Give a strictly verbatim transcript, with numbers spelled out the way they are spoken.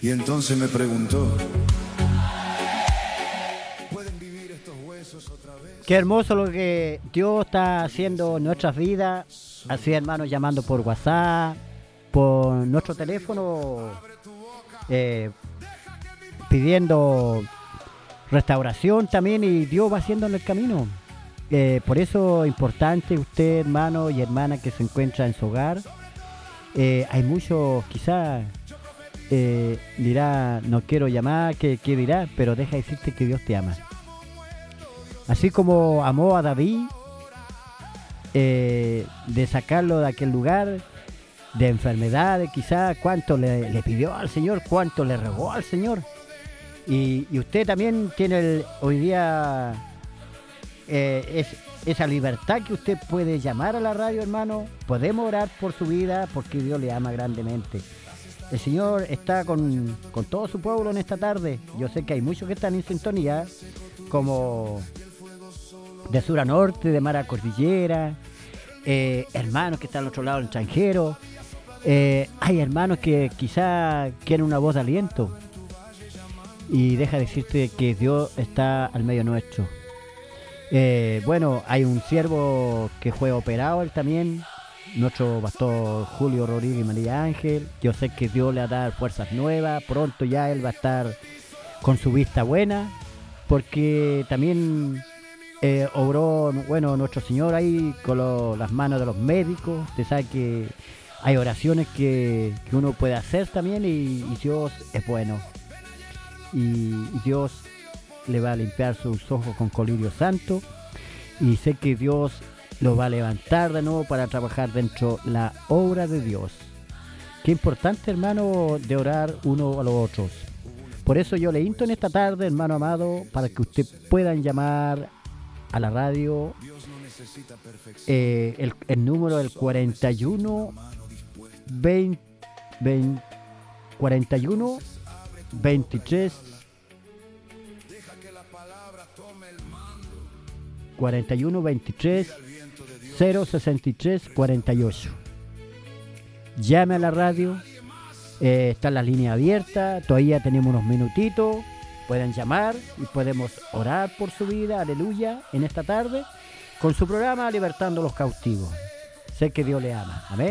Y entonces me preguntó: ¿pueden vivir estos huesos otra vez? Qué hermoso lo que Dios está haciendo en nuestras vidas. Así, hermanos, llamando por WhatsApp, por nuestro teléfono, eh, pidiendo restauración también, y Dios va haciendo en el camino. Eh, por eso es importante usted, hermano y hermana, que se encuentra en su hogar. Eh, hay muchos, quizás eh, dirá, no quiero llamar, ¿qué, qué dirá? Pero deja decirte que Dios te ama. Así como amó a David, eh, de sacarlo de aquel lugar de enfermedades, quizás cuánto le, le pidió al Señor, cuánto le rogó al Señor. Y, y usted también tiene el, hoy día eh, es, esa libertad que usted puede llamar a la radio, hermano. Podemos orar por su vida porque Dios le ama grandemente. El Señor está con, con todo su pueblo en esta tarde. Yo sé que hay muchos que están en sintonía, como de sur a norte, de mar a cordillera, eh, hermanos que están al otro lado del extranjero. Eh, hay hermanos que quizá quieren una voz de aliento. Y deja decirte que Dios está al medio nuestro. Eh, bueno, hay un siervo que fue operado, él también, nuestro pastor Julio Rodríguez y María Ángel. Yo sé que Dios le va a dar fuerzas nuevas. Pronto ya él va a estar con su vista buena, porque también eh, obró, bueno, nuestro Señor ahí con lo, las manos de los médicos. Usted sabe que hay oraciones que, que uno puede hacer también, y, y Dios es bueno. Y, y Dios le va a limpiar sus ojos con colirio santo, y sé que Dios lo va a levantar de nuevo para trabajar dentro de la obra de Dios. Qué importante, hermano, de orar uno a los otros. Por eso yo le insto en esta tarde, hermano amado, para que usted puedan llamar a la radio, eh, el, el número del cuarenta y uno veinte, veinte, cuarenta y uno veintitrés cuarenta y uno veintitrés cero sesenta y tres cuarenta y ocho. Llame a la radio, eh, está la línea abierta, todavía tenemos unos minutitos, pueden llamar y podemos orar por su vida, aleluya, en esta tarde, con su programa Libertando los Cautivos. Sé que Dios le ama, amén.